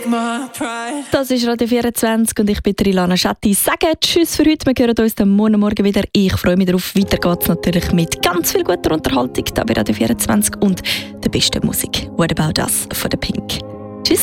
Das ist Radio 24 und ich bin Rilana Schatti. Sagen tschüss für heute. Wir hören uns dann morgen wieder. Ich freue mich darauf. Weiter geht es natürlich mit ganz viel guter Unterhaltung hier bei Radio 24 und der besten Musik. What About Us von der Pink.